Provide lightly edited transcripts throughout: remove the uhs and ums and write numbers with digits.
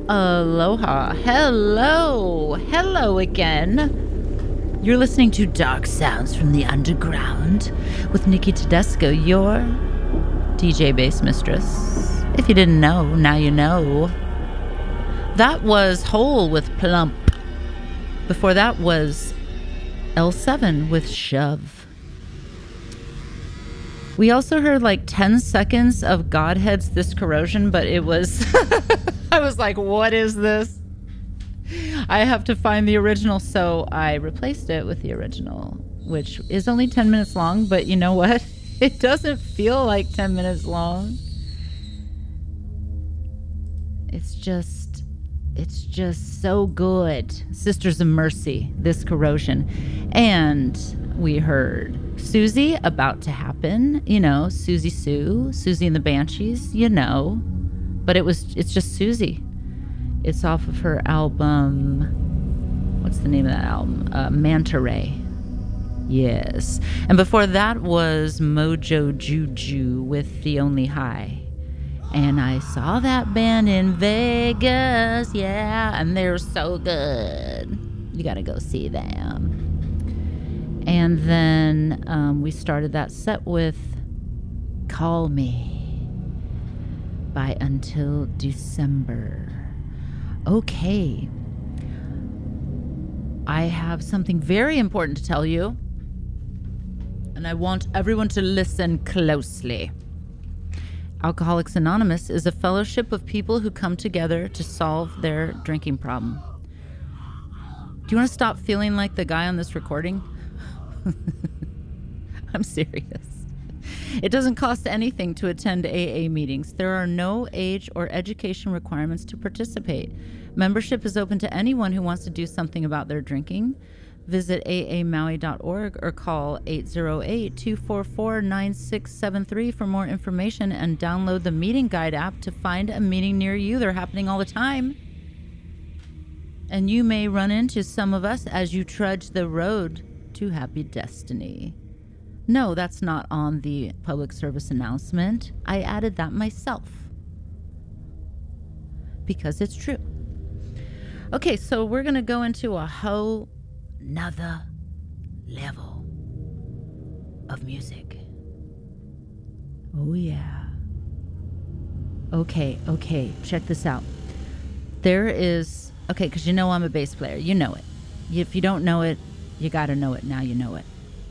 Aloha. Hello again. You're listening to Dark Sounds from the Underground with Nikki Tedesco, your DJ bass mistress. If you didn't know, now you know. That was Hole with Plump. Before that was L7 with Shove. We also heard like 10 seconds of Godhead's This Corrosion, but it was... I was like, what is this? I have to find the original, so I replaced it with the original, which is only 10 minutes long, but you know what? It doesn't feel like 10 minutes long. It's just so good. Sisters of Mercy, This Corrosion. And we heard Susie, About to Happen, you know, Susie Sue, Susie and the Banshees, you know. But it's just Susie. It's off of her album. What's the name of that album? Manta Ray. Yes. And before that was Mojo Juju with The Only High. And I saw that band in Vegas. Yeah. And they're so good. You got to go see them. And then we started that set with Call Me by Until December. Okay. I have something very important to tell you, and I want everyone to listen closely. Alcoholics Anonymous is a fellowship of people who come together to solve their drinking problem. Do you want to stop feeling like the guy on this recording? I'm serious. It doesn't cost anything to attend AA meetings. There are no age or education requirements to participate. Membership is open to anyone who wants to do something about their drinking. Visit aamaui.org or call 808-244-9673 for more information and download the Meeting Guide app to find a meeting near you. They're happening all the time. And you may run into some of us as you trudge the road to happy destiny. No, that's not on the public service announcement. I added that myself because it's true. Okay, so we're going to go into a whole nother level of music. Oh, yeah. Okay, check this out. There is, okay, because you know I'm a bass player. You know it. If you don't know it, you got to know it. Now you know it.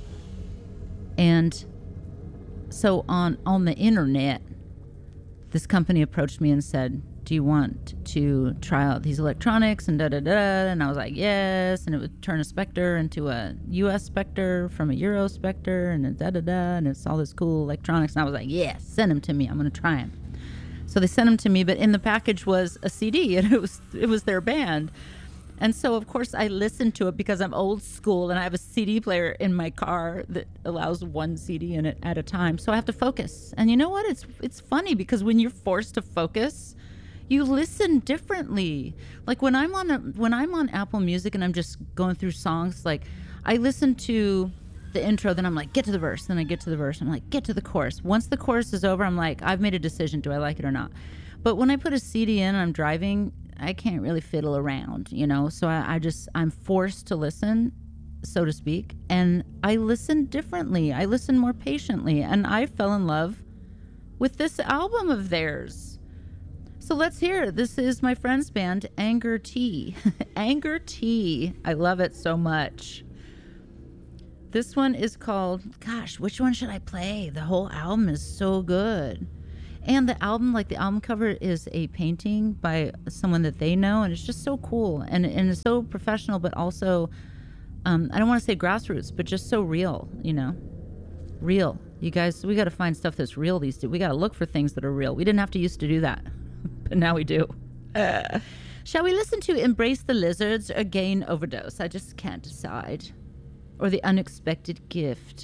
And so on the internet, this company approached me and said, do you want to try out these electronics and da-da-da? And I was like, yes. And it would turn a Spectre into a US Spectre from a Euro Spectre and a da-da-da. And it's all this cool electronics. And I was like, yes, send them to me. I'm going to try them. So they sent them to me, but in the package was a CD, and it was their band. And so, of course, I listened to it because I'm old school and I have a CD player in my car that allows one CD in it at a time. So I have to focus. And you know what? It's funny because when you're forced to focus, you listen differently. Like when I'm on Apple Music and I'm just going through songs, like I listen to the intro, then I'm like, get to the verse. Then I get to the verse. I'm like, get to the chorus. Once the chorus is over, I'm like, I've made a decision. Do I like it or not? But when I put a CD in and I'm driving, I can't really fiddle around, you know? So I'm forced to listen, so to speak. And I listen differently. I listen more patiently. And I fell in love with this album of theirs. So let's hear it. This is my friend's band, Anger Tea. Anger Tea. I love it so much. This one is called, gosh, which one should I play? The whole album is so good. And the album cover is a painting by someone that they know, and it's just so cool. And it's so professional, but also, I don't want to say grassroots, but just so real, you know? Real. You guys, we got to find stuff that's real these days. We got to look for things that are real. We didn't have to used to do that, but now we do. Shall we listen to Embrace the Lizards or Gain Overdose? I just can't decide. Or The Unexpected Gift.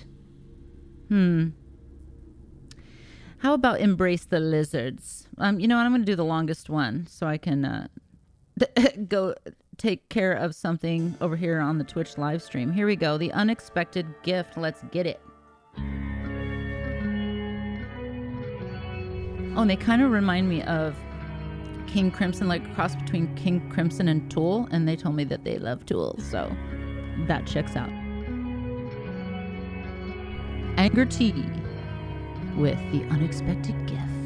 How about Embrace the Lizards? You know what? I'm going to do the longest one so I can go take care of something over here on the Twitch live stream. Here we go. The Unexpected Gift. Let's get it. Oh, and they kind of remind me of King Crimson, like a cross between King Crimson and Tool, and they told me that they love Tool, so that checks out. Anger Tea with The Unexpected Gift.